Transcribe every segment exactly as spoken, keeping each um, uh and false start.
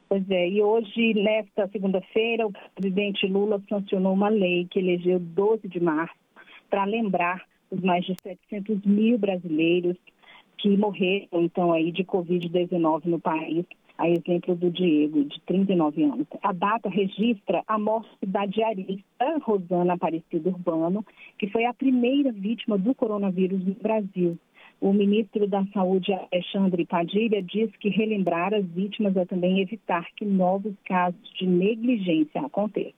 Pois é, e hoje, nesta segunda-feira, o presidente Lula sancionou uma lei que elegeu doze de março para lembrar os mais de setecentos mil brasileiros que morreram, então, aí de covid dezenove no país, a exemplo do Diego, de trinta e nove anos. A data registra a morte da diarista Rosana Aparecida Urbano, que foi a primeira vítima do coronavírus no Brasil. O ministro da Saúde, Alexandre Padilha, diz que relembrar as vítimas é também evitar que novos casos de negligência aconteçam.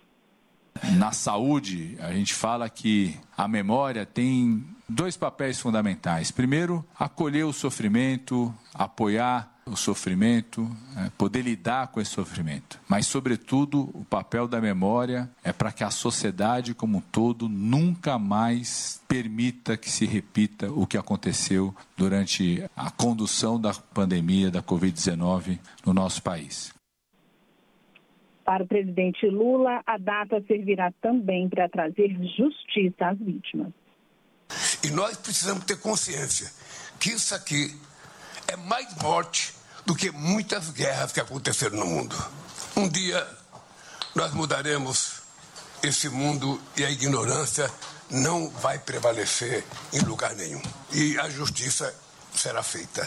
Na saúde, a gente fala que a memória tem dois papéis fundamentais. Primeiro, acolher o sofrimento, apoiar o sofrimento, é, poder lidar com esse sofrimento. Mas, sobretudo, o papel da memória é para que a sociedade como um todo nunca mais permita que se repita o que aconteceu durante a condução da pandemia da covid dezenove no nosso país. Para o presidente Lula, a data servirá também para trazer justiça às vítimas. E nós precisamos ter consciência que isso aqui é mais morte do que muitas guerras que aconteceram no mundo. Um dia nós mudaremos esse mundo e a ignorância não vai prevalecer em lugar nenhum. E a justiça será feita.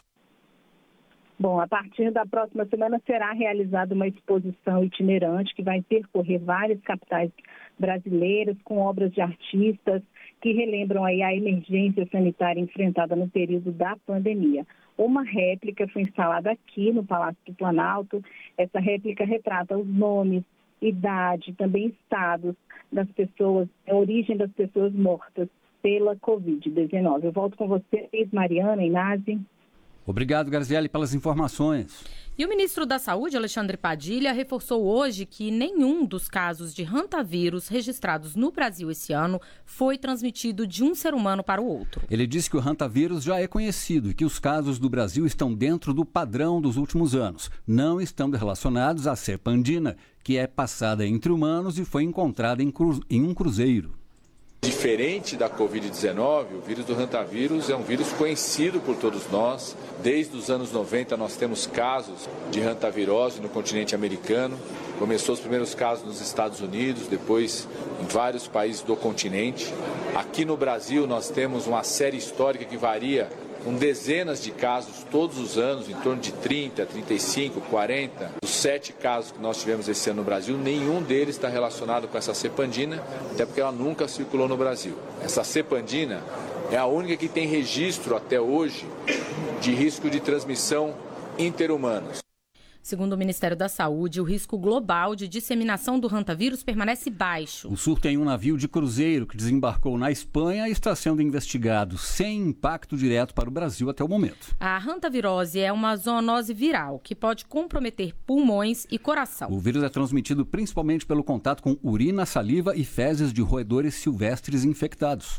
Bom, a partir da próxima semana será realizada uma exposição itinerante que vai percorrer várias capitais brasileiras com obras de artistas que relembram aí a emergência sanitária enfrentada no período da pandemia. Uma réplica foi instalada aqui no Palácio do Planalto. Essa réplica retrata os nomes, idade, também estados das pessoas, a origem das pessoas mortas pela covid dezenove. Eu volto com vocês, Mariana, Inácio. Obrigado, Graziele, pelas informações. E o ministro da Saúde, Alexandre Padilha, reforçou hoje que nenhum dos casos de hantavírus registrados no Brasil esse ano foi transmitido de um ser humano para o outro. Ele disse que o hantavírus já é conhecido e que os casos do Brasil estão dentro do padrão dos últimos anos. Não estão relacionados à serpandina, que é passada entre humanos e foi encontrada em, cru... em um cruzeiro. Diferente da covid dezenove, o vírus do hantavírus é um vírus conhecido por todos nós. Desde os anos noventa nós temos casos de hantavirose no continente americano. Começou os primeiros casos nos Estados Unidos, depois em vários países do continente. Aqui no Brasil nós temos uma série histórica que varia com dezenas de casos todos os anos, em torno de trinta, trinta e cinco, quarenta. Os sete casos que nós tivemos esse ano no Brasil, nenhum deles está relacionado com essa serpandina, até porque ela nunca circulou no Brasil. Essa serpandina é a única que tem registro até hoje de risco de transmissão interhumanos. Segundo o Ministério da Saúde, o risco global de disseminação do hantavírus permanece baixo. O surto em um navio de cruzeiro que desembarcou na Espanha está sendo investigado sem impacto direto para o Brasil até o momento. A hantavirose é uma zoonose viral que pode comprometer pulmões e coração. O vírus é transmitido principalmente pelo contato com urina, saliva e fezes de roedores silvestres infectados.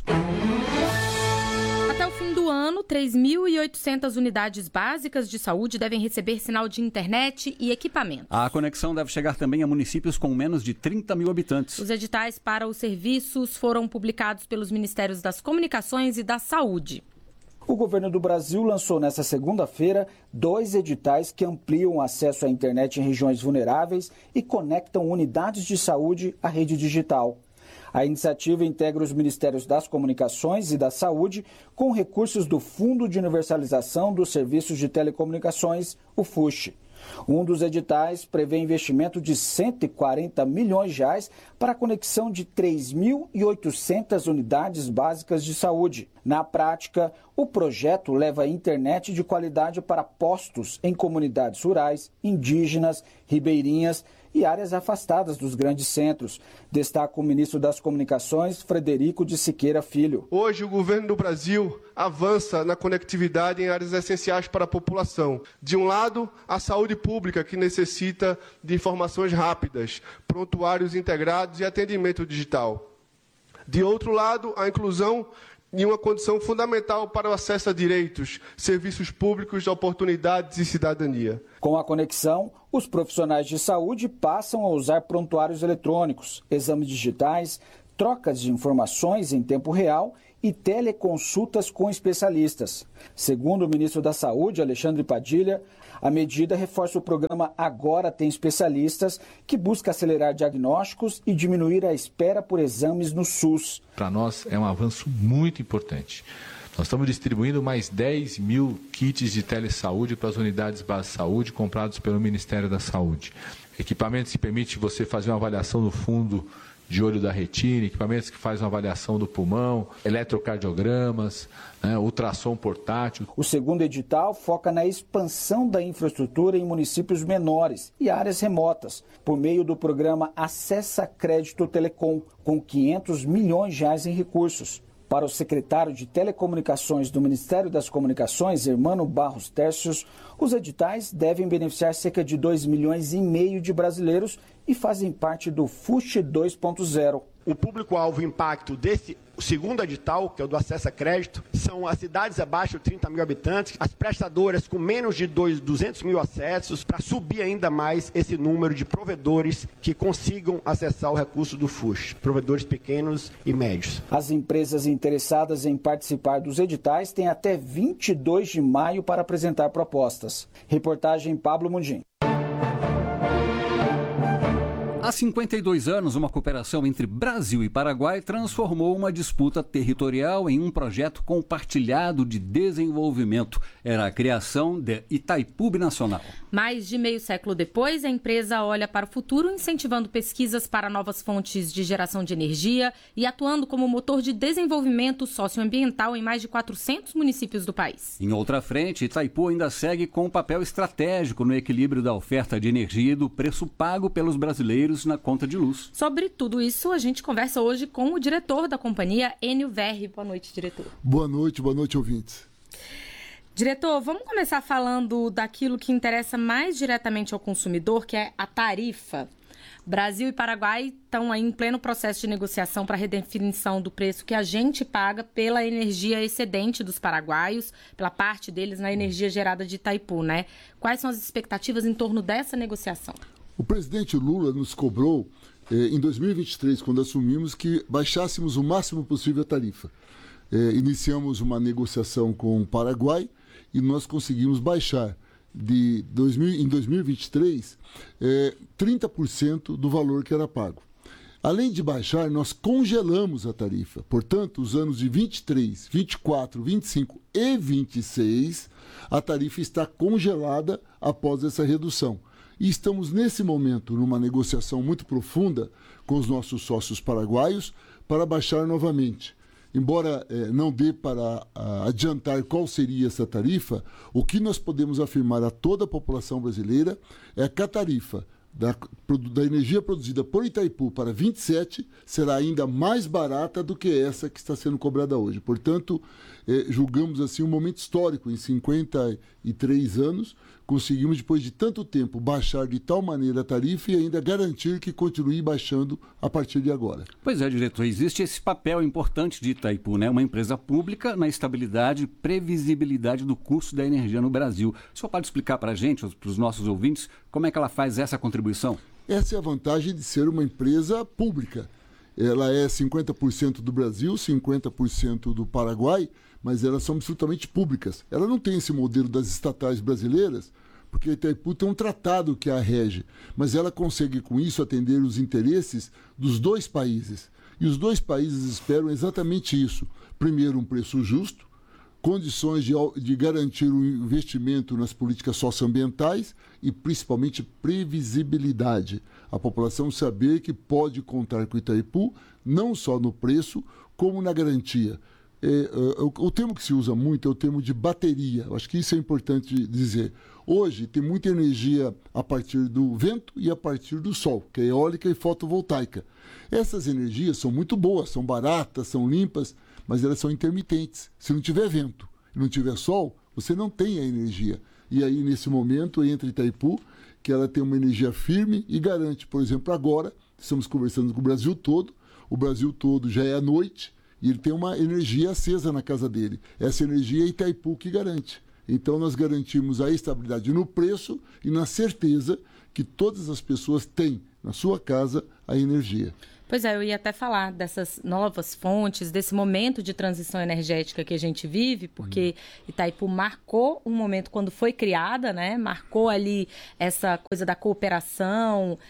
Até o fim do ano, três mil e oitocentas unidades básicas de saúde devem receber sinal de internet e equipamento. A conexão deve chegar também a municípios com menos de trinta mil habitantes. Os editais para os serviços foram publicados pelos Ministérios das Comunicações e da Saúde. O governo do Brasil lançou nesta segunda-feira dois editais que ampliam o acesso à internet em regiões vulneráveis e conectam unidades de saúde à rede digital. A iniciativa integra os Ministérios das Comunicações e da Saúde com recursos do Fundo de Universalização dos Serviços de Telecomunicações, o FUSH. Um dos editais prevê investimento de cento e quarenta milhões de reais para a conexão de três mil e oitocentas unidades básicas de saúde. Na prática, o projeto leva a internet de qualidade para postos em comunidades rurais, indígenas, ribeirinhas e áreas afastadas dos grandes centros, destaca o ministro das Comunicações, Frederico de Siqueira Filho. Hoje, o governo do Brasil avança na conectividade em áreas essenciais para a população. De um lado, a saúde pública, que necessita de informações rápidas, prontuários integrados e atendimento digital. De outro lado, a inclusão e uma condição fundamental para o acesso a direitos, serviços públicos, oportunidades e cidadania. Com a conexão, os profissionais de saúde passam a usar prontuários eletrônicos, exames digitais, trocas de informações em tempo real e teleconsultas com especialistas. Segundo o ministro da Saúde, Alexandre Padilha, a medida reforça o programa Agora Tem Especialistas, que busca acelerar diagnósticos e diminuir a espera por exames no SUS. Para nós é um avanço muito importante. Nós estamos distribuindo mais dez mil kits de telesaúde para as unidades base de saúde comprados pelo Ministério da Saúde. Equipamentos que permitem você fazer uma avaliação no fundo de olho da retina, equipamentos que fazem uma avaliação do pulmão, eletrocardiogramas, né, ultrassom portátil. O segundo edital foca na expansão da infraestrutura em municípios menores e áreas remotas, por meio do programa Acessa Crédito Telecom, com quinhentos milhões de reais em recursos. Para o secretário de Telecomunicações do Ministério das Comunicações, Hermano Barros Tércios, os editais devem beneficiar cerca de dois milhões e meio de brasileiros e fazem parte do FUSH dois ponto zero. O público-alvo impacto desse segundo edital, que é o do Acesso a Crédito, são as cidades abaixo de trinta mil habitantes, as prestadoras com menos de duzentos mil acessos, para subir ainda mais esse número de provedores que consigam acessar o recurso do FUSH, provedores pequenos e médios. As empresas interessadas em participar dos editais têm até vinte e dois de maio para apresentar propostas. Reportagem Pablo Mundim. Há cinquenta e dois anos, uma cooperação entre Brasil e Paraguai transformou uma disputa territorial em um projeto compartilhado de desenvolvimento. Era a criação de Itaipu Binacional. Mais de meio século depois, a empresa olha para o futuro, incentivando pesquisas para novas fontes de geração de energia e atuando como motor de desenvolvimento socioambiental em mais de quatrocentos municípios do país. Em outra frente, Itaipu ainda segue com um papel estratégico no equilíbrio da oferta de energia e do preço pago pelos brasileiros na conta de luz. Sobre tudo isso, a gente conversa hoje com o diretor da companhia, Enio Verri. Boa noite, diretor. Boa noite, boa noite, ouvintes. Diretor, vamos começar falando daquilo que interessa mais diretamente ao consumidor, que é a tarifa. Brasil e Paraguai estão aí em pleno processo de negociação para a redefinição do preço que a gente paga pela energia excedente dos paraguaios, pela parte deles na energia gerada de Itaipu, né? Quais são as expectativas em torno dessa negociação? O presidente Lula nos cobrou, eh, em dois mil e vinte e três, quando assumimos, que baixássemos o máximo possível a tarifa. Eh, iniciamos uma negociação com o Paraguai e nós conseguimos baixar de dois mil, em dois mil e vinte e três eh, trinta por cento do valor que era pago. Além de baixar, nós congelamos a tarifa. Portanto, os anos de vinte e três, vinte e quatro, vinte e cinco e vinte e seis, a tarifa está congelada após essa redução. E estamos, nesse momento, numa negociação muito profunda com os nossos sócios paraguaios para baixar novamente. Embora eh, não dê para a, adiantar qual seria essa tarifa, o que nós podemos afirmar a toda a população brasileira é que a tarifa da, da energia produzida por Itaipu para vinte e sete será ainda mais barata do que essa que está sendo cobrada hoje. Portanto, eh, julgamos assim um momento histórico. Em cinquenta e três anos, conseguimos, depois de tanto tempo, baixar de tal maneira a tarifa e ainda garantir que continue baixando a partir de agora. Pois é, diretor, existe esse papel importante de Itaipu, né? Uma empresa pública na estabilidade e previsibilidade do custo da energia no Brasil. O senhor pode explicar para a gente, para os nossos ouvintes, como é que ela faz essa contribuição? Essa é a vantagem de ser uma empresa pública. Ela é cinquenta por cento do Brasil, cinquenta por cento do Paraguai, mas elas são absolutamente públicas. Ela não tem esse modelo das estatais brasileiras, porque a Itaipu tem um tratado que a rege, mas ela consegue com isso atender os interesses dos dois países. E os dois países esperam exatamente isso. Primeiro, um preço justo, condições de, de garantir o investimento nas políticas socioambientais e, principalmente, previsibilidade. A população saber que pode contar com o Itaipu, não só no preço, como na garantia. É, é, o, o termo que se usa muito é o termo de bateria. Eu acho que isso é importante dizer. Hoje tem muita energia a partir do vento e a partir do sol, que é eólica e fotovoltaica. Essas energias são muito boas, são baratas, são limpas, mas elas são intermitentes. Se não tiver vento e não tiver sol, você não tem a energia. E aí, nesse momento, entra Itaipu, que ela tem uma energia firme e garante, por exemplo, agora, estamos conversando com o Brasil todo, o Brasil todo já é à noite, e ele tem uma energia acesa na casa dele. Essa energia é Itaipu que garante. Então, nós garantimos a estabilidade no preço e na certeza que todas as pessoas têm na sua casa a energia. Pois é, eu ia até falar dessas novas fontes, desse momento de transição energética que a gente vive, porque Itaipu marcou um momento quando foi criada, né? Marcou ali essa coisa da cooperação,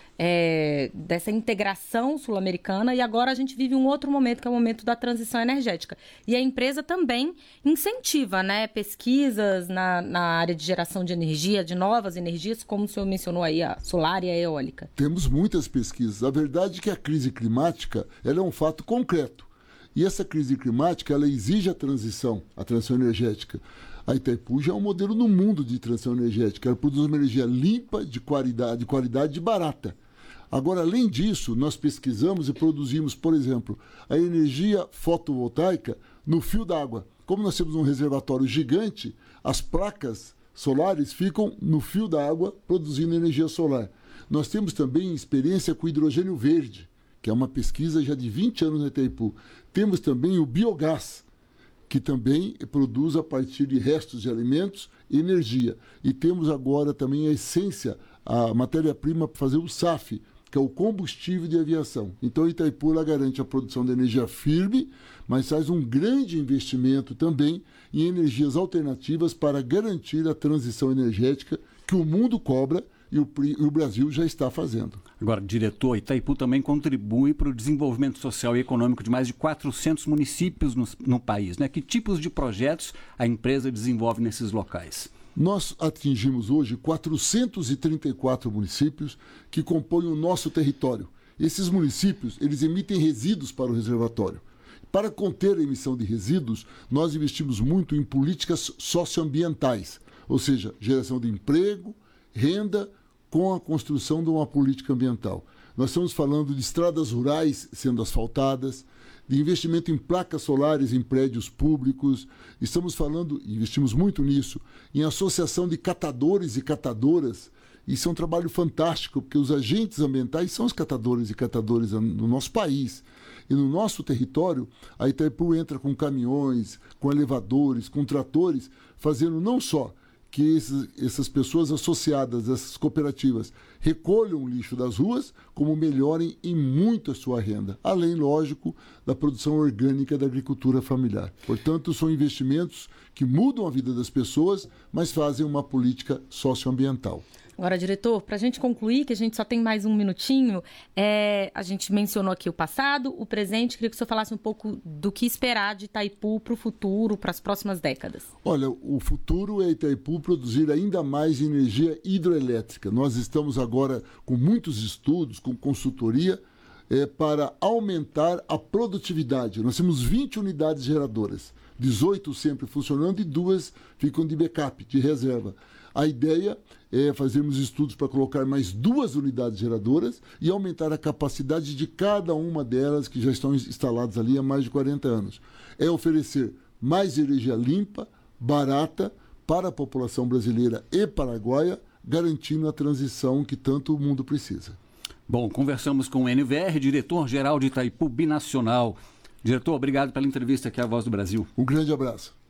é, dessa integração sul-americana, e agora a gente vive um outro momento, que é o momento da transição energética. E a empresa também incentiva, né, pesquisas na, na área de geração de energia, de novas energias, como o senhor mencionou aí, a solar e a eólica. Temos muitas pesquisas. A verdade é que a crise climática ela é um fato concreto. E essa crise climática ela exige a transição, a transição energética. A Itaipu já é um modelo no mundo de transição energética. Ela produz uma energia limpa, de qualidade, de qualidade e barata. Agora, além disso, nós pesquisamos e produzimos, por exemplo, a energia fotovoltaica no fio d'água. Como nós temos um reservatório gigante, as placas solares ficam no fio d'água produzindo energia solar. Nós temos também experiência com hidrogênio verde, que é uma pesquisa já de vinte anos na Itaipu. Temos também o biogás, que também produz a partir de restos de alimentos energia. E temos agora também a essência, a matéria-prima para fazer o S A F, que é o combustível de aviação. Então a Itaipu ela garante a produção de energia firme, mas faz um grande investimento também em energias alternativas para garantir a transição energética que o mundo cobra e o, e o Brasil já está fazendo. Agora, diretor, Itaipu também contribui para o desenvolvimento social e econômico de mais de quatrocentos municípios no, no país, né? Que tipos de projetos a empresa desenvolve nesses locais? Nós atingimos hoje quatrocentos e trinta e quatro municípios que compõem o nosso território. Esses municípios, eles emitem resíduos para o reservatório. Para conter a emissão de resíduos, nós investimos muito em políticas socioambientais, ou seja, geração de emprego, renda, com a construção de uma política ambiental. Nós estamos falando de estradas rurais sendo asfaltadas, de investimento em placas solares em prédios públicos. Estamos falando, investimos muito nisso, em associação de catadores e catadoras. Isso é um trabalho fantástico, porque os agentes ambientais são os catadores e catadoras no nosso país. E no nosso território, a Itaipu entra com caminhões, com elevadores, com tratores, fazendo não só que esses, essas pessoas associadas a essas cooperativas recolham o lixo das ruas, como melhorem em muito a sua renda, além, lógico, da produção orgânica da agricultura familiar. Portanto, são investimentos que mudam a vida das pessoas, mas fazem uma política socioambiental. Agora, diretor, para a gente concluir, que a gente só tem mais um minutinho, é, a gente mencionou aqui o passado, o presente, queria que o senhor falasse um pouco do que esperar de Itaipu para o futuro, para as próximas décadas. Olha, o futuro é Itaipu produzir ainda mais energia hidroelétrica. Nós estamos agora com muitos estudos, com consultoria, é, para aumentar a produtividade. Nós temos vinte unidades geradoras, dezoito sempre funcionando e duas ficam de backup, de reserva. A ideia é fazermos estudos para colocar mais duas unidades geradoras e aumentar a capacidade de cada uma delas que já estão instaladas ali há mais de quarenta anos. É oferecer mais energia limpa, barata, para a população brasileira e paraguaia, garantindo a transição que tanto o mundo precisa. Bom, conversamos com o N V R, diretor-geral de Itaipu Binacional. Diretor, obrigado pela entrevista aqui à Voz do Brasil. Um grande abraço.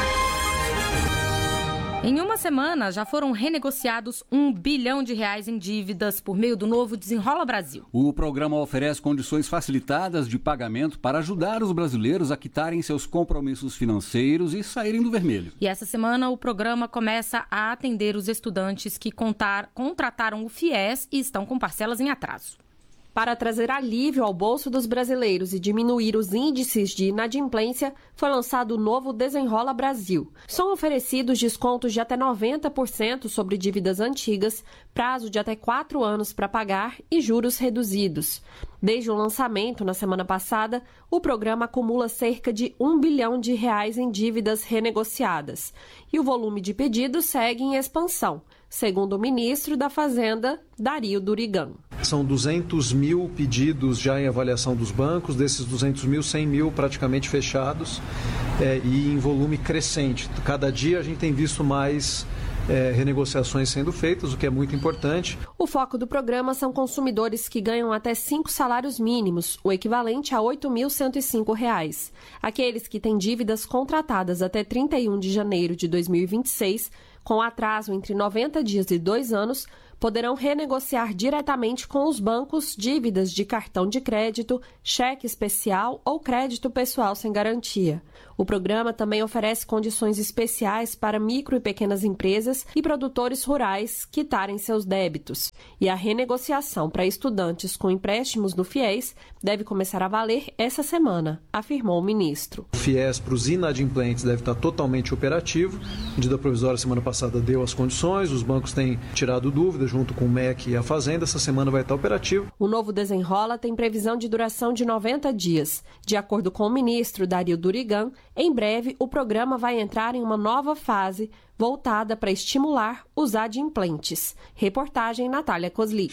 Em uma semana, já foram renegociados um bilhão de reais em dívidas por meio do novo Desenrola Brasil. O programa oferece condições facilitadas de pagamento para ajudar os brasileiros a quitarem seus compromissos financeiros e saírem do vermelho. E essa semana, o programa começa a atender os estudantes que contar, contrataram o FIES e estão com parcelas em atraso. Para trazer alívio ao bolso dos brasileiros e diminuir os índices de inadimplência, foi lançado o novo Desenrola Brasil. São oferecidos descontos de até noventa por cento sobre dívidas antigas, prazo de até quatro anos para pagar e juros reduzidos. Desde o lançamento, na semana passada, o programa acumula cerca de um bilhão de reais em dívidas renegociadas. E o volume de pedidos segue em expansão, segundo o ministro da Fazenda, Dario Durigan. São duzentos mil pedidos já em avaliação dos bancos, desses duzentos mil, cem mil praticamente fechados é, e em volume crescente. Cada dia a gente tem visto mais é, renegociações sendo feitas, o que é muito importante. O foco do programa são consumidores que ganham até cinco salários mínimos, o equivalente a oito mil cento e cinco reais. Aqueles que têm dívidas contratadas até trinta e um de janeiro de dois mil e vinte e seis, com atraso entre noventa dias e dois anos, poderão renegociar diretamente com os bancos dívidas de cartão de crédito, cheque especial ou crédito pessoal sem garantia. O programa também oferece condições especiais para micro e pequenas empresas e produtores rurais quitarem seus débitos. E a renegociação para estudantes com empréstimos do FIES deve começar a valer essa semana, afirmou o ministro. O FIES para os inadimplentes deve estar totalmente operativo. A medida provisória semana passada deu as condições, os bancos têm tirado dúvidas junto com o M E C e a Fazenda. Essa semana vai estar operativo. O novo Desenrola tem previsão de duração de noventa dias. De acordo com o ministro Dario Durigan, em breve o programa vai entrar em uma nova fase voltada para estimular os adimplentes. Reportagem Natália Cosli.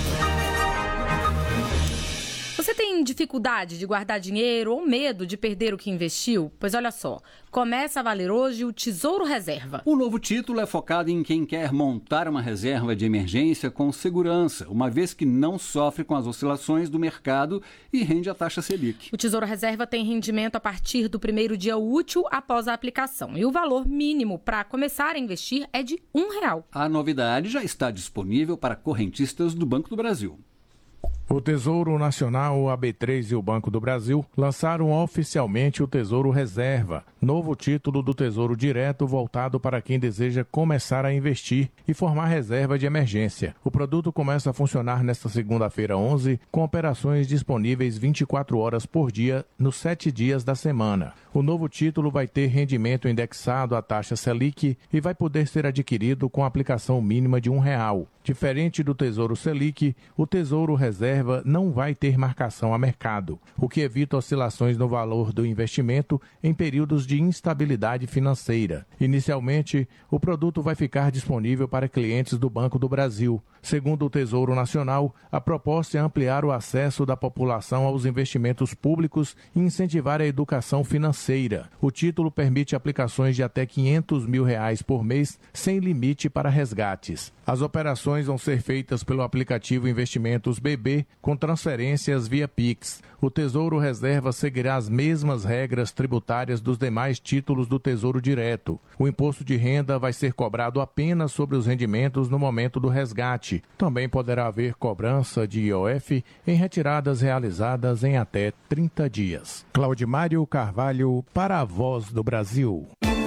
Você tem dificuldade de guardar dinheiro ou medo de perder o que investiu? Pois olha só, começa a valer hoje o Tesouro Reserva. O novo título é focado em quem quer montar uma reserva de emergência com segurança, uma vez que não sofre com as oscilações do mercado e rende a taxa Selic. O Tesouro Reserva tem rendimento a partir do primeiro dia útil após a aplicação. E o valor mínimo para começar a investir é de um real. A novidade já está disponível para correntistas do Banco do Brasil. O Tesouro Nacional, o A B três e o Banco do Brasil lançaram oficialmente o Tesouro Reserva, novo título do Tesouro Direto voltado para quem deseja começar a investir e formar reserva de emergência. O produto começa a funcionar nesta segunda-feira onze, com operações disponíveis vinte e quatro horas por dia nos sete dias da semana. O novo título vai ter rendimento indexado à taxa Selic e vai poder ser adquirido com aplicação mínima de um real. Diferente do Tesouro Selic, o Tesouro Reserva não vai ter marcação a mercado, o que evita oscilações no valor do investimento em períodos de instabilidade financeira. Inicialmente, o produto vai ficar disponível para clientes do Banco do Brasil. Segundo o Tesouro Nacional, a proposta é ampliar o acesso da população aos investimentos públicos e incentivar a educação financeira. O título permite aplicações de até quinhentos mil reais por mês, sem limite para resgates. As operações vão ser feitas pelo aplicativo Investimentos B B, com transferências via Pix. O Tesouro Reserva seguirá as mesmas regras tributárias dos demais títulos do Tesouro Direto. O imposto de renda vai ser cobrado apenas sobre os rendimentos no momento do resgate. Também poderá haver cobrança de I O F em retiradas realizadas em até trinta dias. Claudimário Carvalho, para a Voz do Brasil.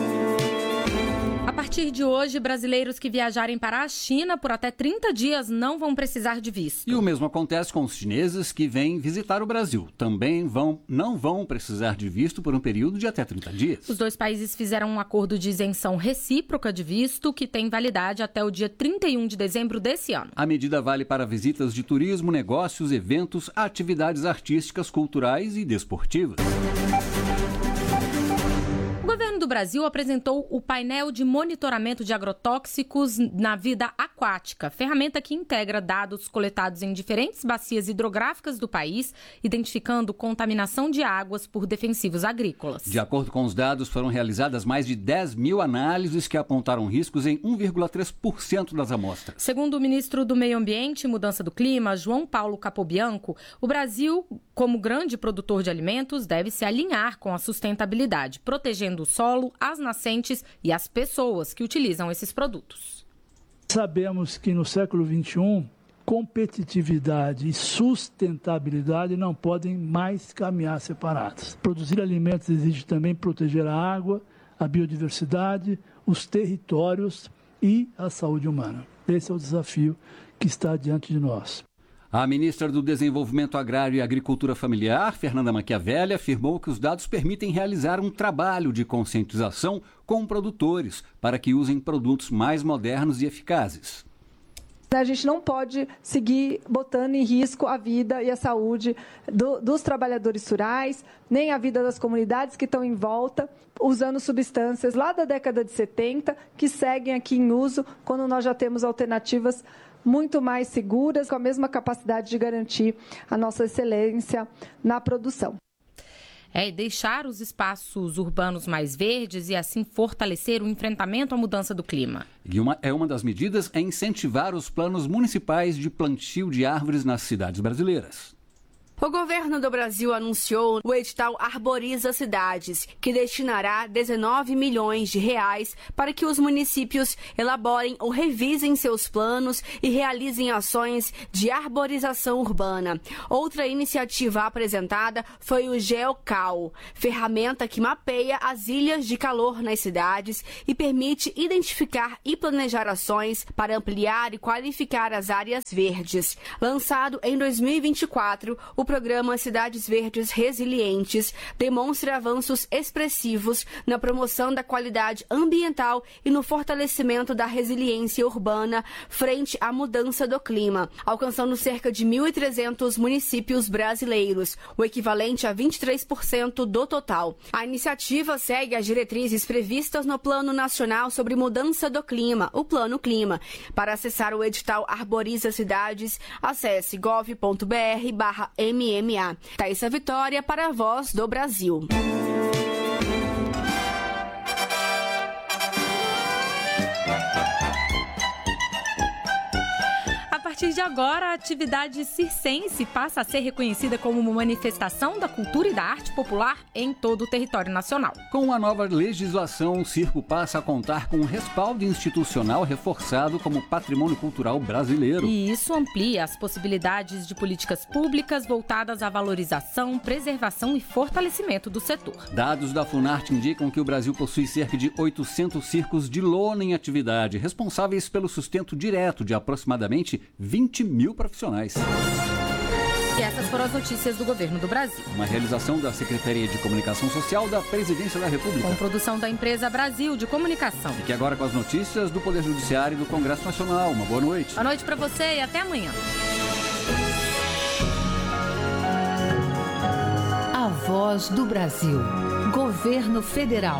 A partir de hoje, brasileiros que viajarem para a China por até trinta dias não vão precisar de visto. E o mesmo acontece com os chineses que vêm visitar o Brasil. Também vão, não vão precisar de visto por um período de até trinta dias. Os dois países fizeram um acordo de isenção recíproca de visto que tem validade até o dia trinta e um de dezembro desse ano. A medida vale para visitas de turismo, negócios, eventos, atividades artísticas, culturais e desportivas. O governo do Brasil apresentou o painel de monitoramento de agrotóxicos na vida aquática, ferramenta que integra dados coletados em diferentes bacias hidrográficas do país, identificando contaminação de águas por defensivos agrícolas. De acordo com os dados, foram realizadas mais de dez mil análises que apontaram riscos em um vírgula três por cento das amostras. Segundo o ministro do Meio Ambiente e Mudança do Clima, João Paulo Capobianco, o Brasil, como grande produtor de alimentos, deve se alinhar com a sustentabilidade, protegendo o solo, as nascentes e as pessoas que utilizam esses produtos. Sabemos que no século vinte e um, competitividade e sustentabilidade não podem mais caminhar separados. Produzir alimentos exige também proteger a água, a biodiversidade, os territórios e a saúde humana. Esse é o desafio que está diante de nós. A ministra do Desenvolvimento Agrário e Agricultura Familiar, Fernanda Machiavelli, afirmou que os dados permitem realizar um trabalho de conscientização com produtores para que usem produtos mais modernos e eficazes. A gente não pode seguir botando em risco a vida e a saúde do, dos trabalhadores rurais, nem a vida das comunidades que estão em volta, usando substâncias lá da década de setenta, que seguem aqui em uso, quando nós já temos alternativas muito mais seguras, com a mesma capacidade de garantir a nossa excelência na produção. É, e deixar os espaços urbanos mais verdes e assim fortalecer o enfrentamento à mudança do clima. E uma, é uma das medidas é incentivar os planos municipais de plantio de árvores nas cidades brasileiras. O governo do Brasil anunciou o edital Arboriza Cidades, que destinará dezenove milhões de reais para que os municípios elaborem ou revisem seus planos e realizem ações de arborização urbana. Outra iniciativa apresentada foi o GeoCal, ferramenta que mapeia as ilhas de calor nas cidades e permite identificar e planejar ações para ampliar e qualificar as áreas verdes. Lançado em dois mil e vinte e quatro, o programa Cidades Verdes Resilientes demonstra avanços expressivos na promoção da qualidade ambiental e no fortalecimento da resiliência urbana frente à mudança do clima, alcançando cerca de mil e trezentos municípios brasileiros, o equivalente a vinte e três por cento do total. A iniciativa segue as diretrizes previstas no Plano Nacional sobre Mudança do Clima, o Plano Clima. Para acessar o edital Arboriza Cidades, acesse gov ponto br barra M M A. Thaisa Vitória para a Voz do Brasil. A partir de agora, a atividade circense passa a ser reconhecida como uma manifestação da cultura e da arte popular em todo o território nacional. Com a nova legislação, o circo passa a contar com um respaldo institucional reforçado como patrimônio cultural brasileiro. E isso amplia as possibilidades de políticas públicas voltadas à valorização, preservação e fortalecimento do setor. Dados da Funarte indicam que o Brasil possui cerca de oitocentos circos de lona em atividade, responsáveis pelo sustento direto de aproximadamente vinte mil profissionais. E essas foram as notícias do Governo do Brasil. Uma realização da Secretaria de Comunicação Social da Presidência da República. Com produção da empresa Brasil de Comunicação. Fique agora com as notícias do Poder Judiciário e do Congresso Nacional. Uma boa noite. Boa noite para você e até amanhã. A Voz do Brasil. Governo Federal.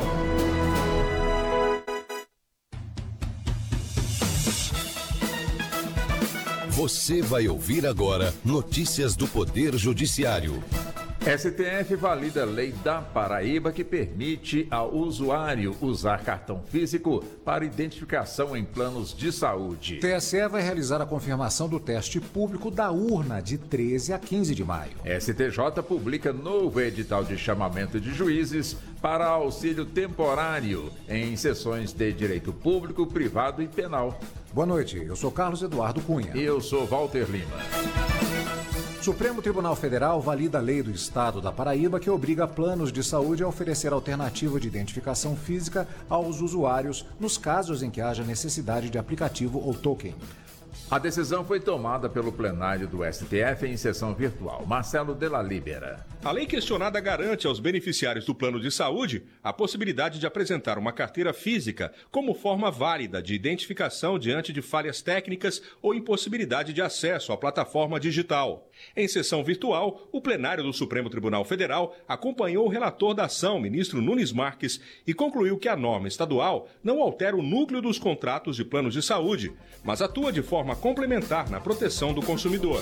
Você vai ouvir agora notícias do Poder Judiciário. S T F valida a lei da Paraíba que permite ao usuário usar cartão físico para identificação em planos de saúde. T S E vai realizar a confirmação do teste público da urna de treze a quinze de maio. S T J publica novo edital de chamamento de juízes para auxílio temporário em sessões de direito público, privado e penal. Boa noite, eu sou Carlos Eduardo Cunha. E eu sou Walter Lima. Supremo Tribunal Federal valida a lei do Estado da Paraíba que obriga planos de saúde a oferecer alternativa de identificação física aos usuários nos casos em que haja necessidade de aplicativo ou token. A decisão foi tomada pelo plenário do S T F em sessão virtual. Marcelo Della Libera. A lei questionada garante aos beneficiários do plano de saúde a possibilidade de apresentar uma carteira física como forma válida de identificação diante de falhas técnicas ou impossibilidade de acesso à plataforma digital. Em sessão virtual, o plenário do Supremo Tribunal Federal acompanhou o relator da ação, ministro Nunes Marques, e concluiu que a norma estadual não altera o núcleo dos contratos de planos de saúde, mas atua de forma complementar na proteção do consumidor.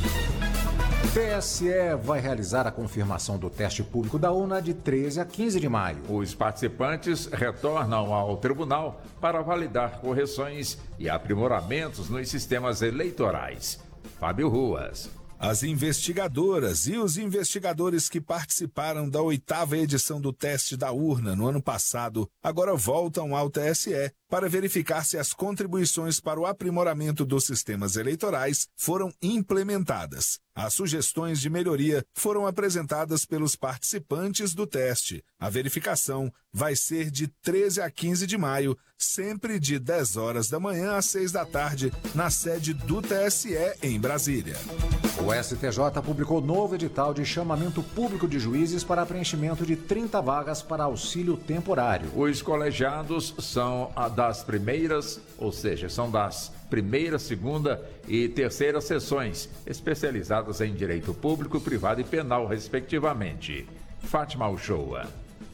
T S E vai realizar a confirmação do teste público da urna de treze a quinze de maio. Os participantes retornam ao tribunal para validar correções e aprimoramentos nos sistemas eleitorais. Fábio Ruas. As investigadoras e os investigadores que participaram da oitava edição do teste da urna no ano passado agora voltam ao T S E para verificar se as contribuições para o aprimoramento dos sistemas eleitorais foram implementadas. As sugestões de melhoria foram apresentadas pelos participantes do teste. A verificação vai ser de treze a quinze de maio, sempre de dez horas da manhã às seis da tarde, na sede do T S E em Brasília. O S T J publicou novo edital de chamamento público de juízes para preenchimento de trinta vagas para auxílio temporário. Os colegiados são das primeiras, ou seja, são das primeira, segunda e terceira sessões, especializadas em direito público, privado e penal, respectivamente. Fátima Uchoa.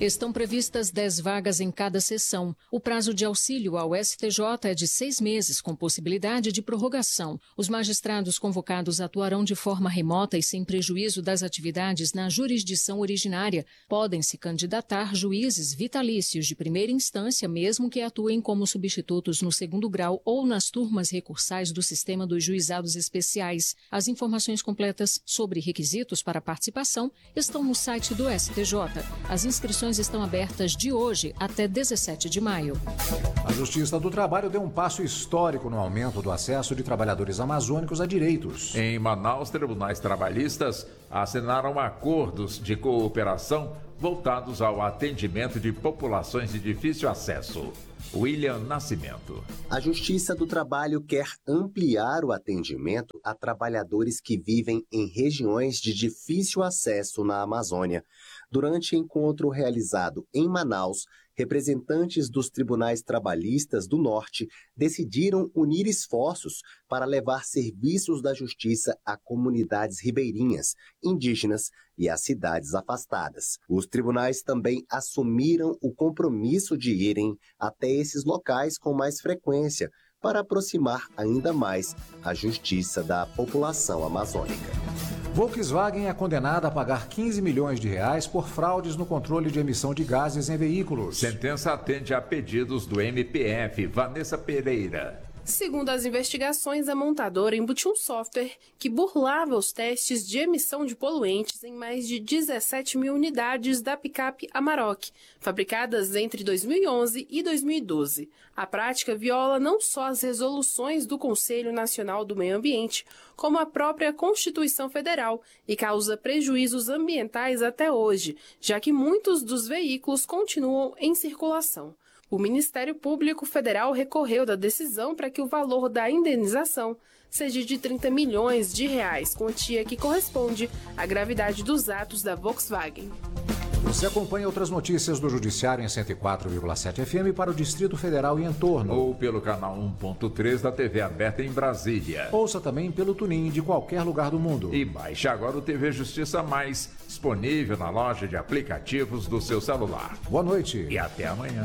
Estão previstas dez vagas em cada sessão. O prazo de auxílio ao S T J é de seis meses, com possibilidade de prorrogação. Os magistrados convocados atuarão de forma remota e sem prejuízo das atividades na jurisdição originária. Podem se candidatar juízes vitalícios de primeira instância, mesmo que atuem como substitutos no segundo grau ou nas turmas recursais do sistema dos juizados especiais. As informações completas sobre requisitos para participação estão no site do S T J. As inscrições estão abertas de hoje até dezessete de maio. A Justiça do Trabalho deu um passo histórico no aumento do acesso de trabalhadores amazônicos a direitos. Em Manaus, tribunais trabalhistas assinaram acordos de cooperação voltados ao atendimento de populações de difícil acesso. William Nascimento. A Justiça do Trabalho quer ampliar o atendimento a trabalhadores que vivem em regiões de difícil acesso na Amazônia. Durante encontro realizado em Manaus, representantes dos tribunais trabalhistas do Norte decidiram unir esforços para levar serviços da justiça a comunidades ribeirinhas, indígenas e a cidades afastadas. Os tribunais também assumiram o compromisso de irem até esses locais com mais frequência, para aproximar ainda mais a justiça da população amazônica. Volkswagen é condenada a pagar quinze milhões de reais por fraudes no controle de emissão de gases em veículos. Sentença atende a pedidos do M P F. Vanessa Pereira. Segundo as investigações, a montadora embutiu um software que burlava os testes de emissão de poluentes em mais de dezessete mil unidades da picape Amarok, fabricadas entre dois mil e onze e dois mil e doze. A prática viola não só as resoluções do Conselho Nacional do Meio Ambiente, como a própria Constituição Federal e causa prejuízos ambientais até hoje, já que muitos dos veículos continuam em circulação. O Ministério Público Federal recorreu da decisão para que o valor da indenização seja de trinta milhões de reais, quantia que corresponde à gravidade dos atos da Volkswagen. Você acompanha outras notícias do Judiciário em cento e quatro vírgula sete F M para o Distrito Federal e entorno. Ou pelo canal um ponto três da T V aberta em Brasília. Ouça também pelo TuneIn de qualquer lugar do mundo. E baixe agora o T V Justiça Mais, disponível na loja de aplicativos do seu celular. Boa noite. E até amanhã.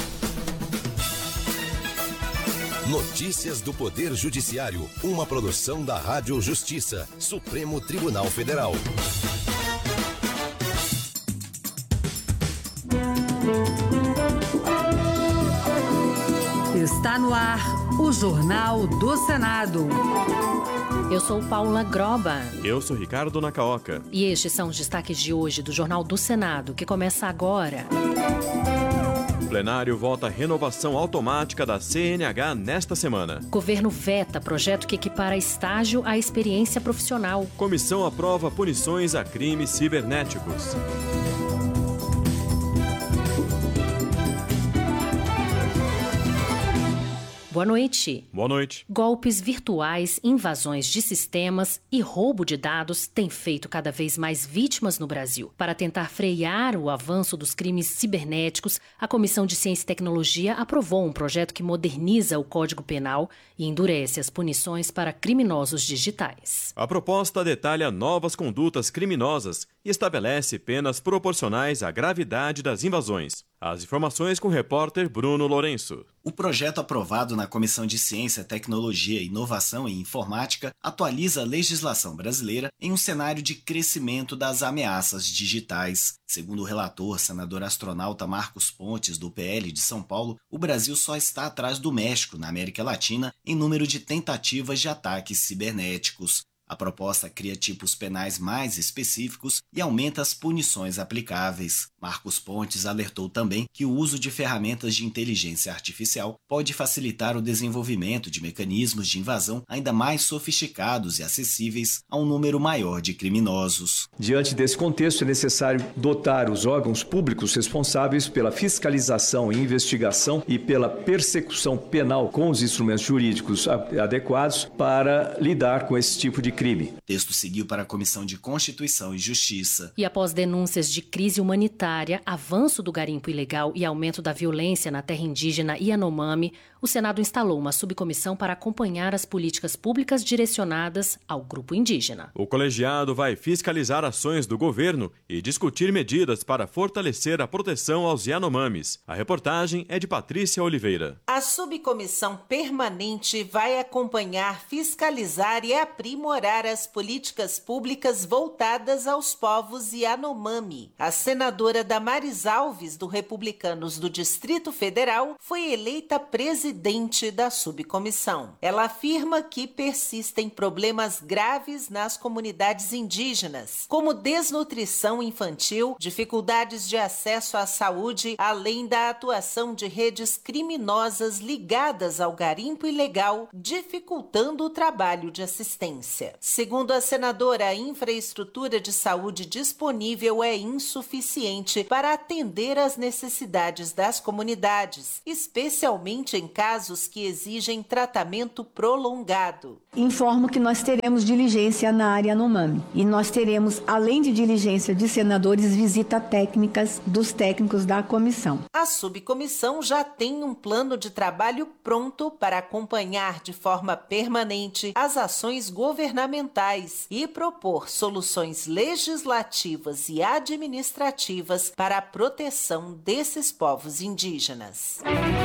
Notícias do Poder Judiciário, uma produção da Rádio Justiça, Supremo Tribunal Federal. Está no ar o Jornal do Senado. Eu sou Paula Groba. Eu sou Ricardo Nacaoca. E estes são os destaques de hoje do Jornal do Senado, que começa agora. O plenário vota a renovação automática da C N H nesta semana. Governo veta projeto que equipara estágio à experiência profissional. Comissão aprova punições a crimes cibernéticos. Boa noite. Boa noite. Golpes virtuais, invasões de sistemas e roubo de dados têm feito cada vez mais vítimas no Brasil. Para tentar frear o avanço dos crimes cibernéticos, a Comissão de Ciência e Tecnologia aprovou um projeto que moderniza o Código Penal e endurece as punições para criminosos digitais. A proposta detalha novas condutas criminosas e estabelece penas proporcionais à gravidade das invasões. As informações com o repórter Bruno Lourenço. O projeto aprovado na Comissão de Ciência, Tecnologia, Inovação e Informática atualiza a legislação brasileira em um cenário de crescimento das ameaças digitais. Segundo o relator, senador astronauta Marcos Pontes, do P L de São Paulo, o Brasil só está atrás do México, na América Latina, em número de tentativas de ataques cibernéticos. A proposta cria tipos penais mais específicos e aumenta as punições aplicáveis. Marcos Pontes alertou também que o uso de ferramentas de inteligência artificial pode facilitar o desenvolvimento de mecanismos de invasão ainda mais sofisticados e acessíveis a um número maior de criminosos. Diante desse contexto, é necessário dotar os órgãos públicos responsáveis pela fiscalização e investigação e pela persecução penal com os instrumentos jurídicos adequados para lidar com esse tipo de crime. O texto seguiu para a Comissão de Constituição e Justiça. E após denúncias de crise humanitária, avanço do garimpo ilegal e aumento da violência na terra indígena Yanomami, o Senado instalou uma subcomissão para acompanhar as políticas públicas direcionadas ao grupo indígena. O colegiado vai fiscalizar ações do governo e discutir medidas para fortalecer a proteção aos Yanomamis. A reportagem é de Patrícia Oliveira. A subcomissão permanente vai acompanhar, fiscalizar e aprimorar as políticas públicas voltadas aos povos Yanomami. A senadora Damares Alves, do Republicanos do Distrito Federal, foi eleita presidente da subcomissão. Ela afirma que persistem problemas graves nas comunidades indígenas, como desnutrição infantil, dificuldades de acesso à saúde, além da atuação de redes criminosas ligadas ao garimpo ilegal, dificultando o trabalho de assistência. Segundo a senadora, a infraestrutura de saúde disponível é insuficiente para atender às necessidades das comunidades, especialmente em casos que exigem tratamento prolongado. Informo que nós teremos diligência na área Yanomami e nós teremos, além de diligência de senadores, visita técnicas dos técnicos da comissão. A subcomissão já tem um plano de trabalho pronto para acompanhar de forma permanente as ações governamentais e propor soluções legislativas e administrativas para a proteção desses povos indígenas.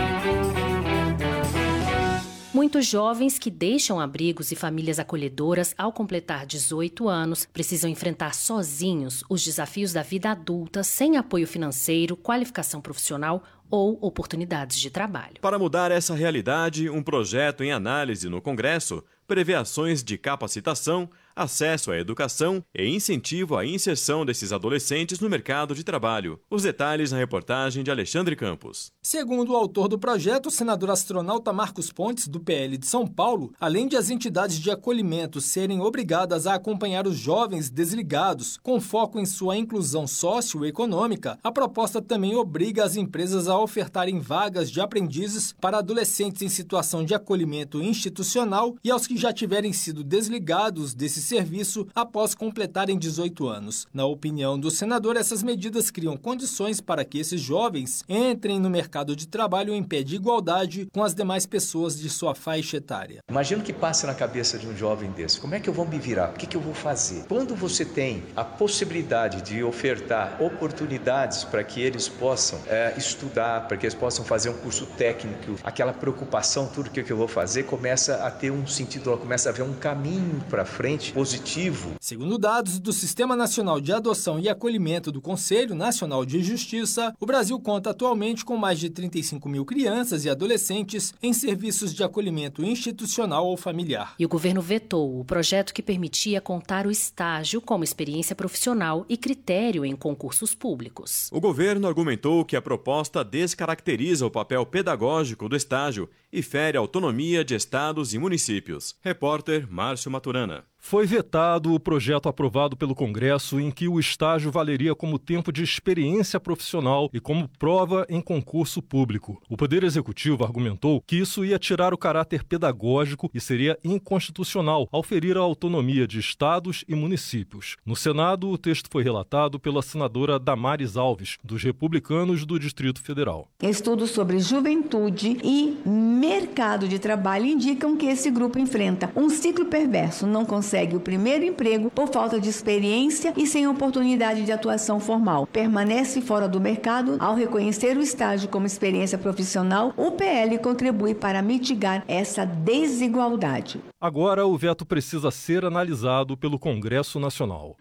Muitos jovens que deixam abrigos e famílias acolhedoras ao completar dezoito anos precisam enfrentar sozinhos os desafios da vida adulta sem apoio financeiro, qualificação profissional ou oportunidades de trabalho. Para mudar essa realidade, um projeto em análise no Congresso prevê ações de capacitação, acesso à educação e incentivo à inserção desses adolescentes no mercado de trabalho. Os detalhes na reportagem de Alexandre Campos. Segundo o autor do projeto, o senador astronauta Marcos Pontes, do P L de São Paulo, além de as entidades de acolhimento serem obrigadas a acompanhar os jovens desligados com foco em sua inclusão socioeconômica, a proposta também obriga as empresas a ofertarem vagas de aprendizes para adolescentes em situação de acolhimento institucional e aos que já tiverem sido desligados desse serviço após completarem dezoito anos. Na opinião do senador, essas medidas criam condições para que esses jovens entrem no mercado de trabalho em pé de igualdade com as demais pessoas de sua faixa etária. Imagina o que passa na cabeça de um jovem desse. Como é que eu vou me virar? O que, que eu vou fazer? Quando você tem a possibilidade de ofertar oportunidades para que eles possam é, estudar, para que eles possam fazer um curso técnico, aquela preocupação, tudo que eu vou fazer, começa a ter um sentido, ela começa a ver um caminho para frente positivo. Segundo dados do Sistema Nacional de Adoção e Acolhimento do Conselho Nacional de Justiça, o Brasil conta atualmente com mais de trinta e cinco mil crianças e adolescentes em serviços de acolhimento institucional ou familiar. E o governo vetou o projeto que permitia contar o estágio como experiência profissional e critério em concursos públicos. O governo argumentou que a proposta descaracteriza o papel pedagógico do estágio e fere a autonomia de estados e municípios. Repórter Márcio Maturana. Foi vetado o projeto aprovado pelo Congresso em que o estágio valeria como tempo de experiência profissional e como prova em concurso público. O Poder Executivo argumentou que isso ia tirar o caráter pedagógico e seria inconstitucional ao ferir a autonomia de estados e municípios. No Senado, o texto foi relatado pela senadora Damares Alves, dos Republicanos do Distrito Federal. Estudos sobre juventude e mercado de trabalho indicam que esse grupo enfrenta um ciclo perverso, não consegue o primeiro emprego por falta de experiência e sem oportunidade de atuação formal. Permanece fora do mercado. Ao reconhecer o estágio como experiência profissional, o P L contribui para mitigar essa desigualdade. Agora, o veto precisa ser analisado pelo Congresso Nacional.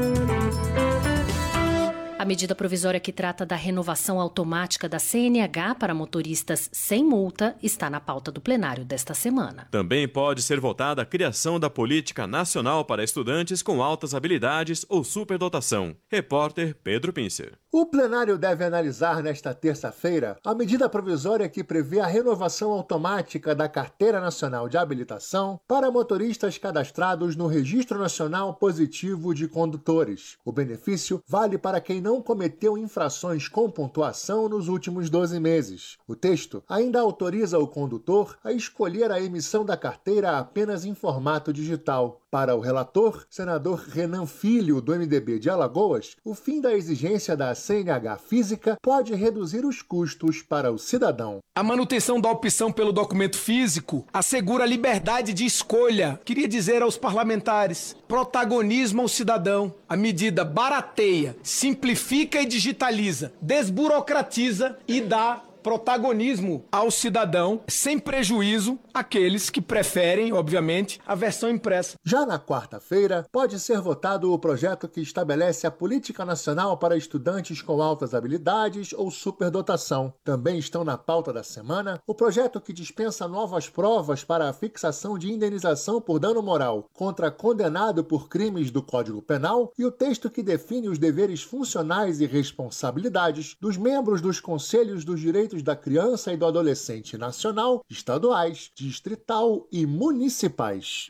A medida provisória que trata da renovação automática da C N H para motoristas sem multa está na pauta do plenário desta semana. Também pode ser votada a criação da Política Nacional para Estudantes com Altas Habilidades ou Superdotação. Repórter Pedro Pincer. O plenário deve analisar nesta terça-feira a medida provisória que prevê a renovação automática da Carteira Nacional de Habilitação para motoristas cadastrados no Registro Nacional Positivo de Condutores. O benefício vale para quem não não cometeu infrações com pontuação nos últimos doze meses. O texto ainda autoriza o condutor a escolher a emissão da carteira apenas em formato digital. Para o relator, senador Renan Filho, do M D B de Alagoas, o fim da exigência da C N H física pode reduzir os custos para o cidadão. A manutenção da opção pelo documento físico assegura a liberdade de escolha. Queria dizer aos parlamentares, protagonismo ao cidadão. A medida barateia, simplifica e digitaliza, desburocratiza e dá protagonismo ao cidadão, sem prejuízo àqueles que preferem, obviamente, a versão impressa. Já na quarta-feira, pode ser votado o projeto que estabelece a Política Nacional para Estudantes com Altas Habilidades ou Superdotação. Também estão na pauta da semana o projeto que dispensa novas provas para a fixação de indenização por dano moral contra condenado por crimes do Código Penal e o texto que define os deveres funcionais e responsabilidades dos membros dos Conselhos dos Direitos da Criança e do Adolescente nacional, estaduais, distrital e municipais.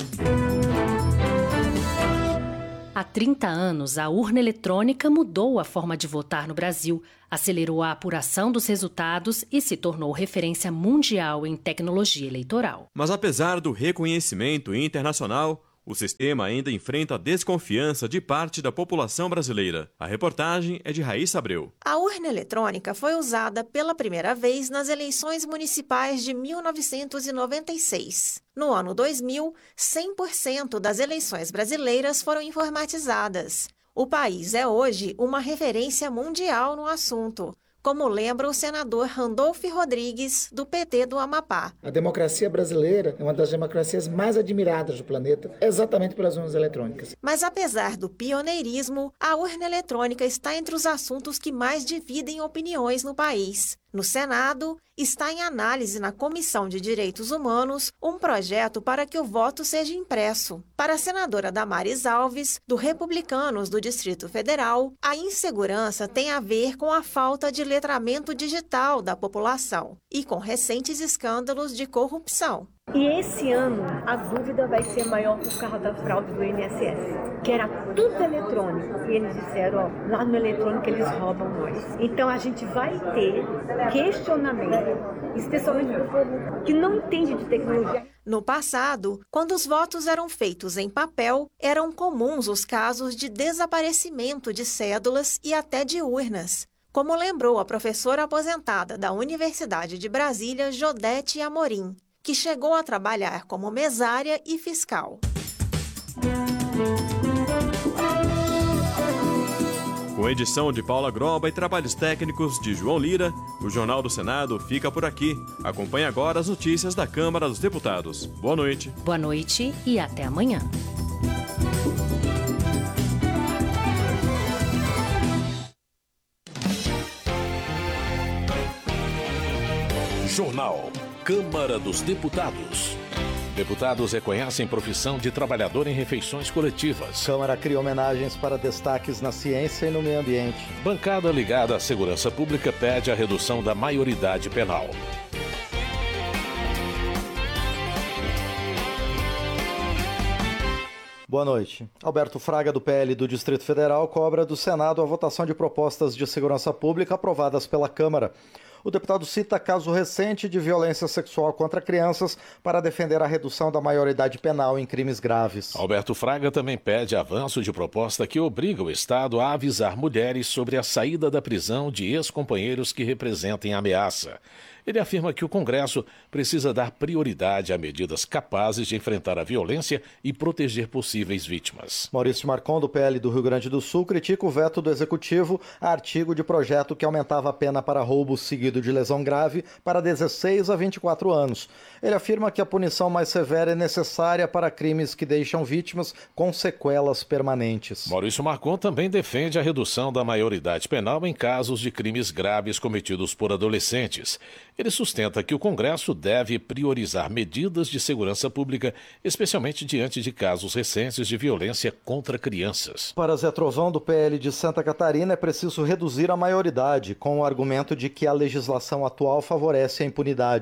Há trinta anos, a urna eletrônica mudou a forma de votar no Brasil, acelerou a apuração dos resultados e se tornou referência mundial em tecnologia eleitoral. Mas apesar do reconhecimento internacional, o sistema ainda enfrenta desconfiança de parte da população brasileira. A reportagem é de Raíssa Abreu. A urna eletrônica foi usada pela primeira vez nas eleições municipais de mil novecentos e noventa e seis. No ano dois mil, cem por cento das eleições brasileiras foram informatizadas. O país é hoje uma referência mundial no assunto, como lembra o senador Randolfo Rodrigues, do P T do Amapá. A democracia brasileira é uma das democracias mais admiradas do planeta, exatamente pelas urnas eletrônicas. Mas apesar do pioneirismo, a urna eletrônica está entre os assuntos que mais dividem opiniões no país. No Senado, está em análise na Comissão de Direitos Humanos um projeto para que o voto seja impresso. Para a senadora Damares Alves, do Republicanos do Distrito Federal, a insegurança tem a ver com a falta de letramento digital da população e com recentes escândalos de corrupção. E esse ano a dúvida vai ser maior por causa da fraude do I N S S, que era tudo eletrônico. E eles disseram, ó, lá no eletrônico eles roubam nós. Então a gente vai ter questionamento, especialmente do povo que não entende de tecnologia. No passado, quando os votos eram feitos em papel, eram comuns os casos de desaparecimento de cédulas e até de urnas, como lembrou a professora aposentada da Universidade de Brasília, Jodete Amorim, que chegou a trabalhar como mesária e fiscal. Com edição de Paula Groba e trabalhos técnicos de João Lira, o Jornal do Senado fica por aqui. Acompanhe agora as notícias da Câmara dos Deputados. Boa noite. Boa noite e até amanhã. Jornal Câmara dos Deputados. Deputados reconhecem profissão de trabalhador em refeições coletivas. Câmara cria homenagens para destaques na ciência e no meio ambiente. Bancada ligada à segurança pública pede a redução da maioridade penal. Boa noite. Alberto Fraga, do P L do Distrito Federal, cobra do Senado a votação de propostas de segurança pública aprovadas pela Câmara. O deputado cita caso recente de violência sexual contra crianças para defender a redução da maioridade penal em crimes graves. Alberto Fraga também pede avanço de proposta que obriga o Estado a avisar mulheres sobre a saída da prisão de ex-companheiros que representem ameaça. Ele afirma que o Congresso precisa dar prioridade a medidas capazes de enfrentar a violência e proteger possíveis vítimas. Maurício Marcon, do P L do Rio Grande do Sul, critica o veto do Executivo a artigo de projeto que aumentava a pena para roubo seguido de lesão grave para dezesseis a vinte e quatro anos. Ele afirma que a punição mais severa é necessária para crimes que deixam vítimas com sequelas permanentes. Maurício Marcon também defende a redução da maioridade penal em casos de crimes graves cometidos por adolescentes. Ele sustenta que o Congresso deve priorizar medidas de segurança pública, especialmente diante de casos recentes de violência contra crianças. Para Zé Trovão, do P L de Santa Catarina, é preciso reduzir a maioridade, com o argumento de que a legislação atual favorece a impunidade.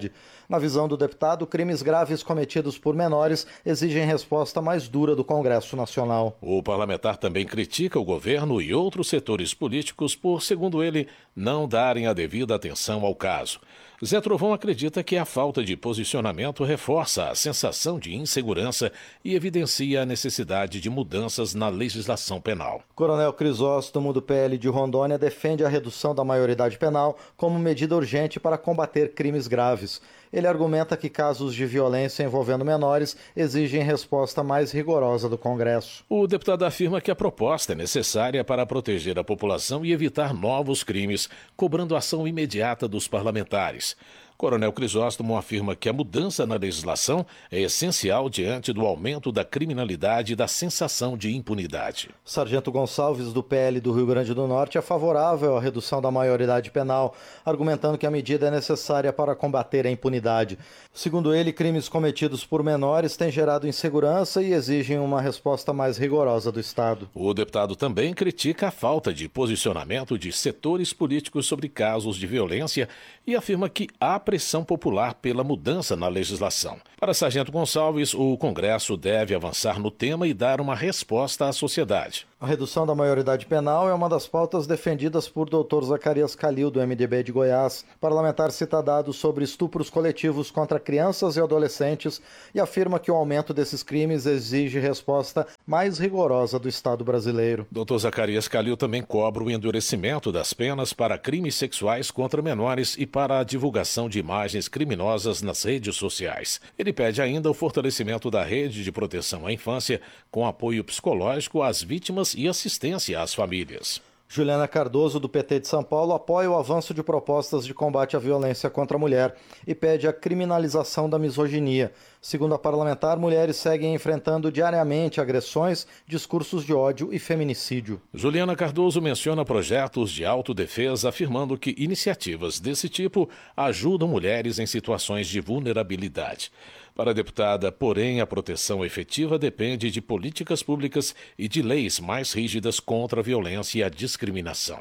Na visão do deputado, crimes graves cometidos por menores exigem resposta mais dura do Congresso Nacional. O parlamentar também critica o governo e outros setores políticos por, segundo ele, não darem a devida atenção ao caso. Zé Trovão acredita que a falta de posicionamento reforça a sensação de insegurança e evidencia a necessidade de mudanças na legislação penal. Coronel Crisóstomo, do P L de Rondônia, defende a redução da maioridade penal como medida urgente para combater crimes graves. Ele argumenta que casos de violência envolvendo menores exigem resposta mais rigorosa do Congresso. O deputado afirma que a proposta é necessária para proteger a população e evitar novos crimes, cobrando ação imediata dos parlamentares. Coronel Crisóstomo afirma que a mudança na legislação é essencial diante do aumento da criminalidade e da sensação de impunidade. Sargento Gonçalves, do P L do Rio Grande do Norte, é favorável à redução da maioridade penal, argumentando que a medida é necessária para combater a impunidade. Segundo ele, crimes cometidos por menores têm gerado insegurança e exigem uma resposta mais rigorosa do Estado. O deputado também critica a falta de posicionamento de setores políticos sobre casos de violência e afirma que há pressão popular pela mudança na legislação. Para Sargento Gonçalves, o Congresso deve avançar no tema e dar uma resposta à sociedade. A redução da maioridade penal é uma das pautas defendidas por doutor Zacarias Calil, do M D B de Goiás. Parlamentar cita dados sobre estupros coletivos contra crianças e adolescentes e afirma que o aumento desses crimes exige resposta mais rigorosa do Estado brasileiro. doutor Zacarias Calil também cobra o endurecimento das penas para crimes sexuais contra menores e para a divulgação de imagens criminosas nas redes sociais. Ele pede ainda o fortalecimento da rede de proteção à infância com apoio psicológico às vítimas e assistência às famílias. Juliana Cardoso, do P T de São Paulo, apoia o avanço de propostas de combate à violência contra a mulher e pede a criminalização da misoginia. Segundo a parlamentar, mulheres seguem enfrentando diariamente agressões, discursos de ódio e feminicídio. Juliana Cardoso menciona projetos de autodefesa, afirmando que iniciativas desse tipo ajudam mulheres em situações de vulnerabilidade. Para a deputada, porém, a proteção efetiva depende de políticas públicas e de leis mais rígidas contra a violência e a discriminação.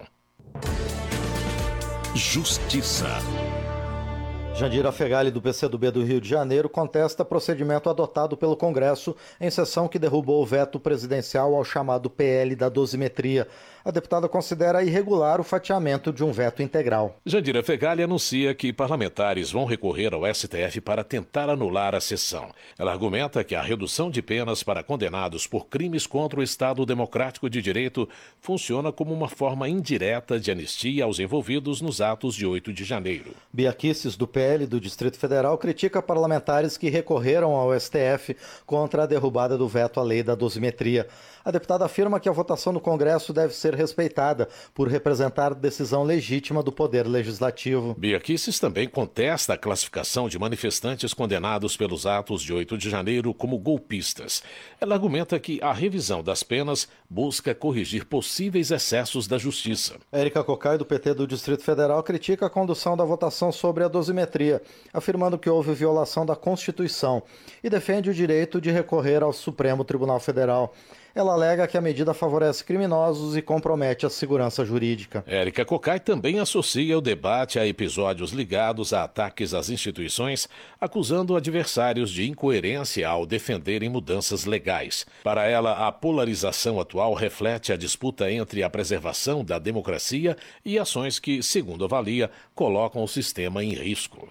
Justiça. Jandira Fegali, do P C do B do Rio de Janeiro, contesta procedimento adotado pelo Congresso em sessão que derrubou o veto presidencial ao chamado P L da dosimetria. A deputada considera irregular o fatiamento de um veto integral. Jandira Fegali anuncia que parlamentares vão recorrer ao S T F para tentar anular a sessão. Ela argumenta que a redução de penas para condenados por crimes contra o Estado Democrático de Direito funciona como uma forma indireta de anistia aos envolvidos nos atos de oito de janeiro. Bia Kicis, do P L do Distrito Federal, critica parlamentares que recorreram ao S T F contra a derrubada do veto à lei da dosimetria. A deputada afirma que a votação no Congresso deve ser respeitada por representar decisão legítima do Poder Legislativo. Bia Kicis também contesta a classificação de manifestantes condenados pelos atos de oito de janeiro como golpistas. Ela argumenta que a revisão das penas busca corrigir possíveis excessos da Justiça. Érica Cocai, do P T do Distrito Federal, critica a condução da votação sobre a dosimetria, afirmando que houve violação da Constituição e defende o direito de recorrer ao Supremo Tribunal Federal. Ela alega que a medida favorece criminosos e compromete a segurança jurídica. Érica Cocai também associa o debate a episódios ligados a ataques às instituições, acusando adversários de incoerência ao defenderem mudanças legais. Para ela, a polarização atual reflete a disputa entre a preservação da democracia e ações que, segundo avalia, colocam o sistema em risco.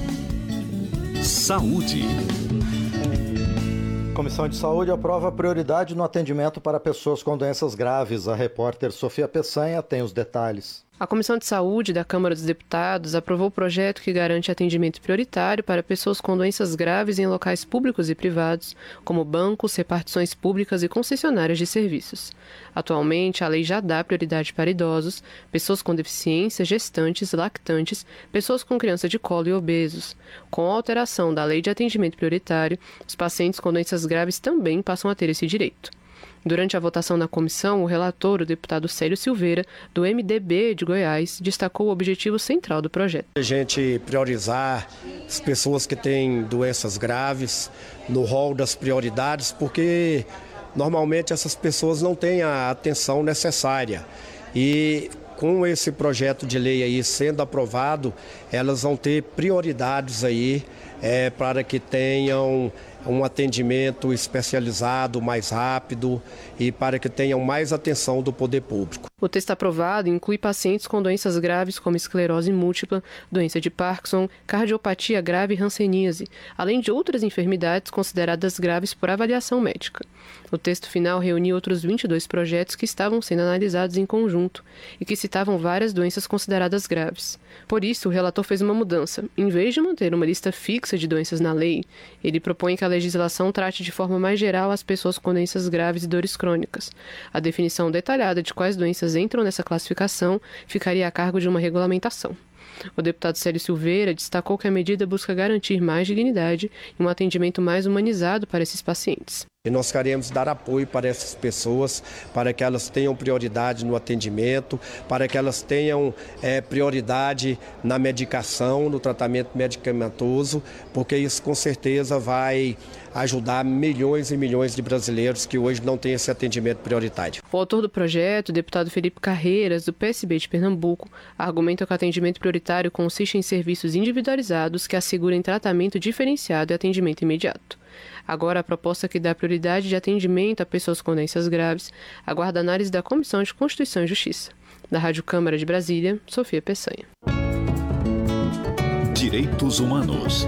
Saúde. A Comissão de Saúde aprova prioridade no atendimento para pessoas com doenças graves. A repórter Sofia Peçanha tem os detalhes. A Comissão de Saúde da Câmara dos Deputados aprovou o projeto que garante atendimento prioritário para pessoas com doenças graves em locais públicos e privados, como bancos, repartições públicas e concessionárias de serviços. Atualmente, a lei já dá prioridade para idosos, pessoas com deficiência, gestantes, lactantes, pessoas com criança de colo e obesos. Com a alteração da lei de atendimento prioritário, os pacientes com doenças graves também passam a ter esse direito. Durante a votação na comissão, o relator, o deputado Célio Silveira, do M D B de Goiás, destacou o objetivo central do projeto. A gente priorizar as pessoas que têm doenças graves no rol das prioridades, porque normalmente essas pessoas não têm a atenção necessária. e com esse projeto de lei aí sendo aprovado, elas vão ter prioridades aí é, para que tenham um atendimento especializado, mais rápido e para que tenham mais atenção do poder público. O texto aprovado inclui pacientes com doenças graves como esclerose múltipla, doença de Parkinson, cardiopatia grave e hanseníase, além de outras enfermidades consideradas graves por avaliação médica. O texto final reuniu outros vinte e dois projetos que estavam sendo analisados em conjunto e que citavam várias doenças consideradas graves. Por isso, o relator fez uma mudança. Em vez de manter uma lista fixa de doenças na lei, ele propõe que a legislação trate de forma mais geral as pessoas com doenças graves e dores crônicas. A definição detalhada de quais doenças entram nessa classificação ficaria a cargo de uma regulamentação. O deputado Célio Silveira destacou que a medida busca garantir mais dignidade e um atendimento mais humanizado para esses pacientes. E nós queremos dar apoio para essas pessoas, para que elas tenham prioridade no atendimento, para que elas tenham é, prioridade na medicação, no tratamento medicamentoso, porque isso com certeza vai ajudar milhões e milhões de brasileiros que hoje não têm esse atendimento prioritário. O autor do projeto, o deputado Felipe Carreiras, do P S B de Pernambuco, argumenta que o atendimento prioritário consiste em serviços individualizados que assegurem tratamento diferenciado e atendimento imediato. Agora, a proposta que dá prioridade de atendimento a pessoas com doenças graves aguarda análise da Comissão de Constituição e Justiça. Da Rádio Câmara de Brasília, Sofia Peçanha. Direitos Humanos.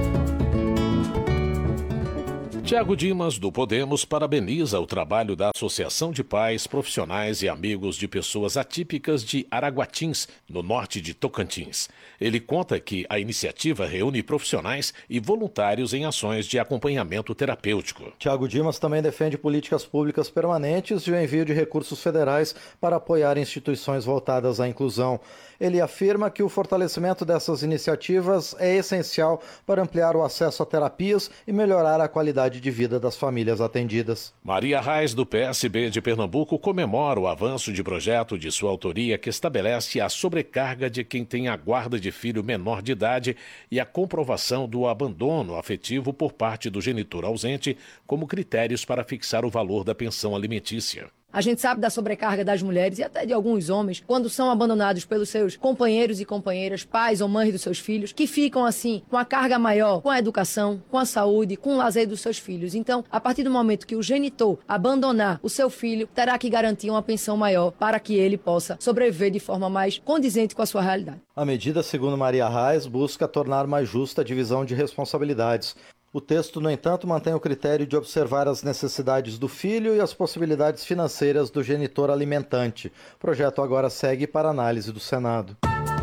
Tiago Dimas, do Podemos, parabeniza o trabalho da Associação de Pais, Profissionais e Amigos de Pessoas Atípicas de Araguatins, no norte de Tocantins. Ele conta que a iniciativa reúne profissionais e voluntários em ações de acompanhamento terapêutico. Tiago Dimas também defende políticas públicas permanentes e o envio de recursos federais para apoiar instituições voltadas à inclusão. Ele afirma que o fortalecimento dessas iniciativas é essencial para ampliar o acesso a terapias e melhorar a qualidade de vida das famílias atendidas. Maria Reis, do P S B de Pernambuco, comemora o avanço de projeto de sua autoria que estabelece a sobrecarga de quem tem a guarda de filho menor de idade e a comprovação do abandono afetivo por parte do genitor ausente como critérios para fixar o valor da pensão alimentícia. A gente sabe da sobrecarga das mulheres e até de alguns homens quando são abandonados pelos seus companheiros e companheiras, pais ou mães dos seus filhos, que ficam assim com a carga maior, com a educação, com a saúde, com o lazer dos seus filhos. Então, a partir do momento que o genitor abandonar o seu filho, terá que garantir uma pensão maior para que ele possa sobreviver de forma mais condizente com a sua realidade. A medida, segundo Maria Reis, busca tornar mais justa a divisão de responsabilidades. O texto, no entanto, mantém o critério de observar as necessidades do filho e as possibilidades financeiras do genitor alimentante. O projeto agora segue para análise do Senado.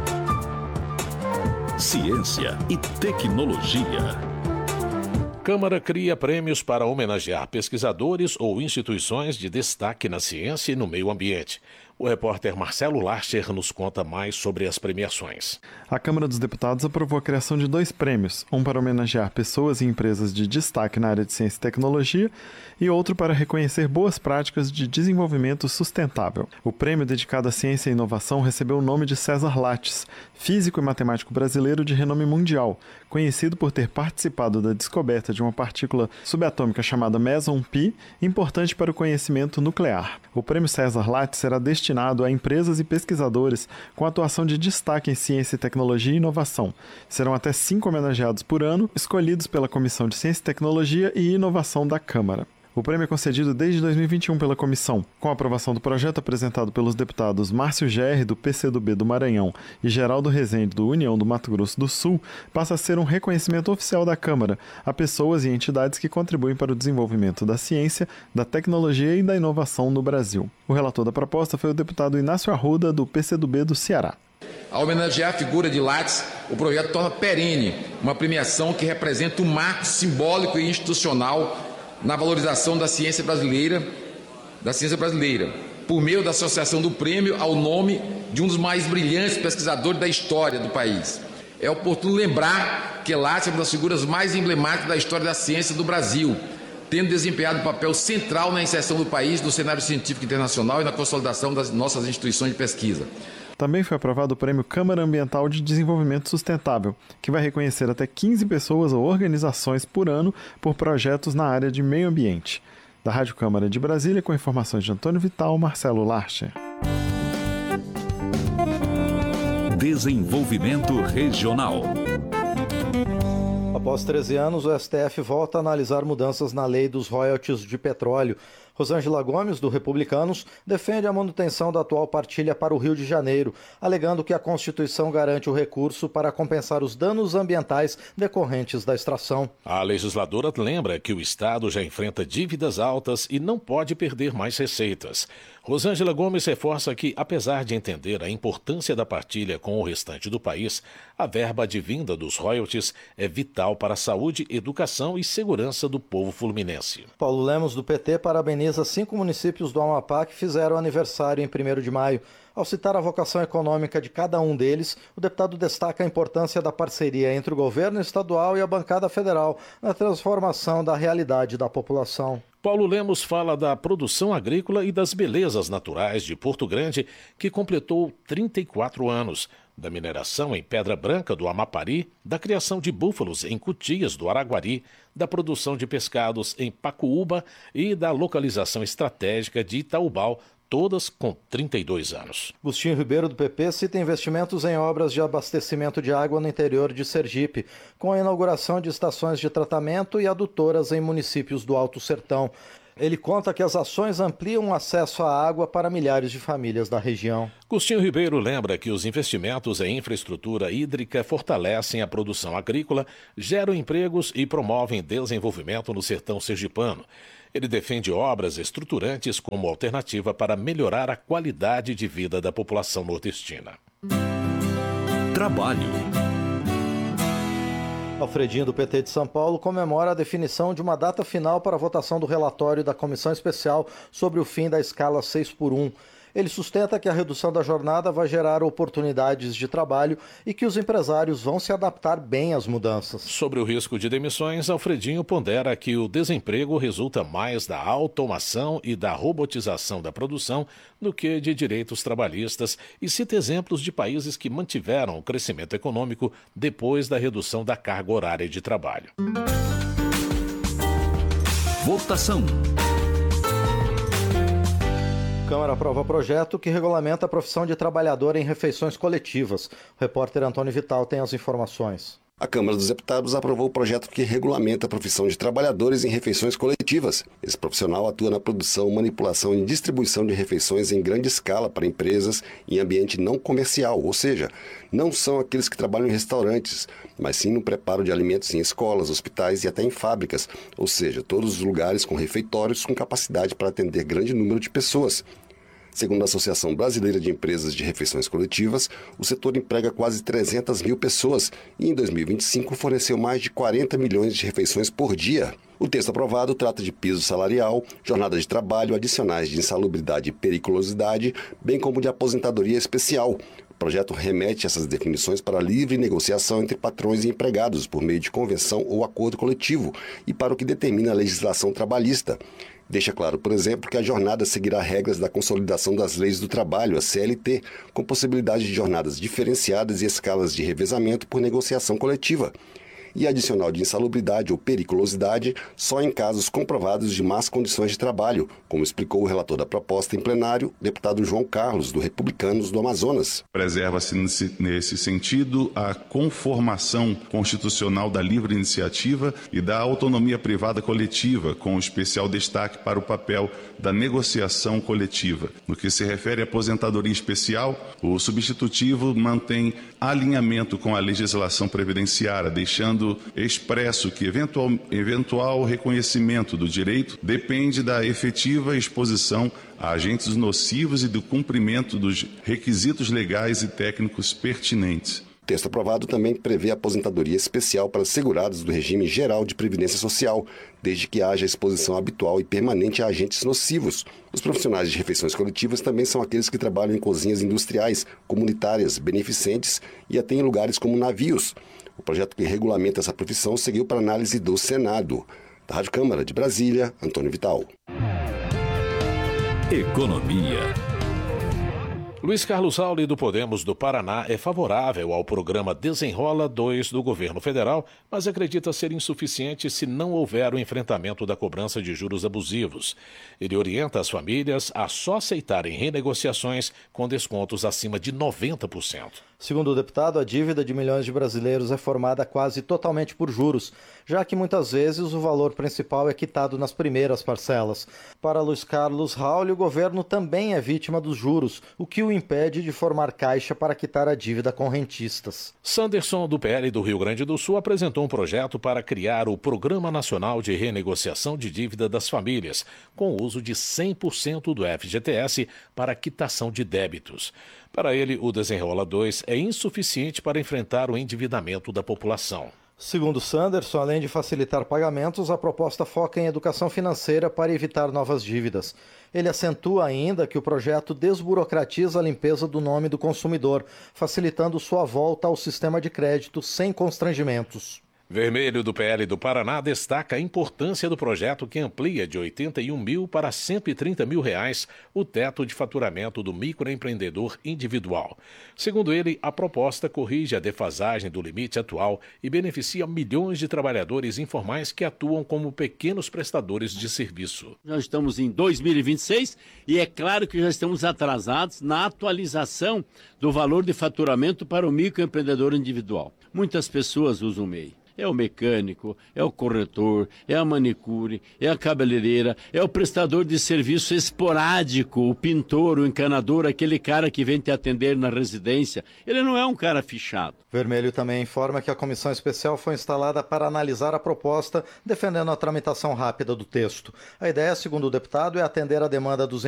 Ciência e tecnologia. Câmara cria prêmios para homenagear pesquisadores ou instituições de destaque na ciência e no meio ambiente. O repórter Marcelo Larcher nos conta mais sobre as premiações. A Câmara dos Deputados aprovou a criação de dois prêmios, um para homenagear pessoas e empresas de destaque na área de ciência e tecnologia e outro para reconhecer boas práticas de desenvolvimento sustentável. O prêmio dedicado à ciência e inovação recebeu o nome de César Lattes, físico e matemático brasileiro de renome mundial, conhecido por ter participado da descoberta de uma partícula subatômica chamada Meson Pi, importante para o conhecimento nuclear. O prêmio César Lattes será destinado a empresas e pesquisadores com atuação de destaque em ciência, tecnologia e inovação. Serão até cinco homenageados por ano, escolhidos pela Comissão de Ciência, Tecnologia e Inovação da Câmara. O prêmio é concedido desde dois mil e vinte e um pela comissão. Com a aprovação do projeto apresentado pelos deputados Márcio Gerri, do P C do B do Maranhão, e Geraldo Rezende, do União do Mato Grosso do Sul, passa a ser um reconhecimento oficial da Câmara a pessoas e entidades que contribuem para o desenvolvimento da ciência, da tecnologia e da inovação no Brasil. O relator da proposta foi o deputado Inácio Arruda, do P C do B do Ceará. Ao homenagear a figura de Lattes, o projeto torna perene uma premiação que representa um marco simbólico e institucional na valorização da ciência brasileira, da ciência brasileira, por meio da associação do prêmio ao nome de um dos mais brilhantes pesquisadores da história do país. É oportuno lembrar que Lattes é uma das figuras mais emblemáticas da história da ciência do Brasil, tendo desempenhado um papel central na inserção do país no cenário científico internacional e na consolidação das nossas instituições de pesquisa. Também foi aprovado o Prêmio Câmara Ambiental de Desenvolvimento Sustentável, que vai reconhecer até quinze pessoas ou organizações por ano por projetos na área de meio ambiente. Da Rádio Câmara de Brasília, com informações de Antônio Vital, Marcelo Larcher. Desenvolvimento Regional. Após treze anos, o S T F volta a analisar mudanças na lei dos royalties de petróleo. Rosângela Gomes, do Republicanos, defende a manutenção da atual partilha para o Rio de Janeiro, alegando que a Constituição garante o recurso para compensar os danos ambientais decorrentes da extração. A legisladora lembra que o Estado já enfrenta dívidas altas e não pode perder mais receitas. Rosângela Gomes reforça que, apesar de entender a importância da partilha com o restante do país, a verba advinda dos royalties é vital para a saúde, educação e segurança do povo fluminense. Paulo Lemos, do P T, parabeniza cinco municípios do Amapá que fizeram aniversário em primeiro de maio. Ao citar a vocação econômica de cada um deles, o deputado destaca a importância da parceria entre o governo estadual e a bancada federal na transformação da realidade da população. Paulo Lemos fala da produção agrícola e das belezas naturais de Porto Grande, que completou trinta e quatro anos, da mineração em Pedra Branca do Amapari, da criação de búfalos em Cutias do Araguari, da produção de pescados em Pacuúba e da localização estratégica de Itaubal, todas com trinta e dois anos. Agostinho Ribeiro, do P P, cita investimentos em obras de abastecimento de água no interior de Sergipe, com a inauguração de estações de tratamento e adutoras em municípios do Alto Sertão. Ele conta que as ações ampliam o acesso à água para milhares de famílias da região. Agostinho Ribeiro lembra que os investimentos em infraestrutura hídrica fortalecem a produção agrícola, geram empregos e promovem desenvolvimento no sertão sergipano. Ele defende obras estruturantes como alternativa para melhorar a qualidade de vida da população nordestina. Trabalho. Alfredinho, do P T de São Paulo, comemora a definição de uma data final para a votação do relatório da Comissão Especial sobre o fim da escala seis por um. Ele sustenta que a redução da jornada vai gerar oportunidades de trabalho e que os empresários vão se adaptar bem às mudanças. Sobre o risco de demissões, Alfredinho pondera que o desemprego resulta mais da automação e da robotização da produção do que de direitos trabalhistas e cita exemplos de países que mantiveram o crescimento econômico depois da redução da carga horária de trabalho. Votação. Câmara aprova projeto que regulamenta a profissão de trabalhador em refeições coletivas. O repórter Antônio Vital tem as informações. A Câmara dos Deputados aprovou o projeto que regulamenta a profissão de trabalhadores em refeições coletivas. Esse profissional atua na produção, manipulação e distribuição de refeições em grande escala para empresas em ambiente não comercial, ou seja, não são aqueles que trabalham em restaurantes, mas sim no preparo de alimentos em escolas, hospitais e até em fábricas, ou seja, todos os lugares com refeitórios com capacidade para atender grande número de pessoas. Segundo a Associação Brasileira de Empresas de Refeições Coletivas, o setor emprega quase trezentas mil pessoas e em dois mil e vinte e cinco forneceu mais de quarenta milhões de refeições por dia. O texto aprovado trata de piso salarial, jornada de trabalho, adicionais de insalubridade e periculosidade, bem como de aposentadoria especial. O projeto remete essas definições para a livre negociação entre patrões e empregados por meio de convenção ou acordo coletivo e para o que determina a legislação trabalhista. Deixa claro, por exemplo, que a jornada seguirá regras da Consolidação das Leis do Trabalho, a C L T, com possibilidade de jornadas diferenciadas e escalas de revezamento por negociação coletiva. E adicional de insalubridade ou periculosidade só em casos comprovados de más condições de trabalho, como explicou o relator da proposta em plenário, deputado João Carlos, do Republicanos do Amazonas. Preserva-se nesse sentido a conformação constitucional da livre iniciativa e da autonomia privada coletiva, com especial destaque para o papel da negociação coletiva. No que se refere à aposentadoria especial, o substitutivo mantém alinhamento com a legislação previdenciária, deixando expresso que eventual, eventual reconhecimento do direito depende da efetiva exposição a agentes nocivos e do cumprimento dos requisitos legais e técnicos pertinentes. O texto aprovado também prevê aposentadoria especial para segurados do regime geral de previdência social, desde que haja exposição habitual e permanente a agentes nocivos. Os profissionais de refeições coletivas também são aqueles que trabalham em cozinhas industriais, comunitárias, beneficentes e até em lugares como navios. O projeto que regulamenta essa profissão seguiu para análise do Senado. Da Rádio Câmara de Brasília, Antônio Vital. Economia. Luiz Carlos Rauli, do Podemos do Paraná, é favorável ao programa Desenrola dois do governo federal, mas acredita ser insuficiente se não houver o enfrentamento da cobrança de juros abusivos. Ele orienta as famílias a só aceitarem renegociações com descontos acima de noventa por cento. Segundo o deputado, a dívida de milhões de brasileiros é formada quase totalmente por juros, já que muitas vezes o valor principal é quitado nas primeiras parcelas. Para Luiz Carlos Raul, o governo também é vítima dos juros, o que o impede de formar caixa para quitar a dívida com rentistas. Sanderson, do P L do Rio Grande do Sul, apresentou um projeto para criar o Programa Nacional de Renegociação de Dívida das Famílias, com o uso de cem por cento do F G T S para quitação de débitos. Para ele, o Desenrola dois é insuficiente para enfrentar o endividamento da população. Segundo Sanderson, além de facilitar pagamentos, a proposta foca em educação financeira para evitar novas dívidas. Ele acentua ainda que o projeto desburocratiza a limpeza do nome do consumidor, facilitando sua volta ao sistema de crédito sem constrangimentos. Vermelho, do P L do Paraná, destaca a importância do projeto que amplia de oitenta e um mil para cento e trinta mil reais o teto de faturamento do microempreendedor individual. Segundo ele, a proposta corrige a defasagem do limite atual e beneficia milhões de trabalhadores informais que atuam como pequenos prestadores de serviço. Nós estamos em dois mil e vinte e seis e é claro que já estamos atrasados na atualização do valor de faturamento para o microempreendedor individual. Muitas pessoas usam o M E I. É o mecânico, é o corretor, é a manicure, é a cabeleireira, é o prestador de serviço esporádico, o pintor, o encanador, aquele cara que vem te atender na residência. Ele não é um cara fichado. Vermelho também informa que a comissão especial foi instalada para analisar a proposta, defendendo a tramitação rápida do texto. A ideia, segundo o deputado, é atender a demanda dos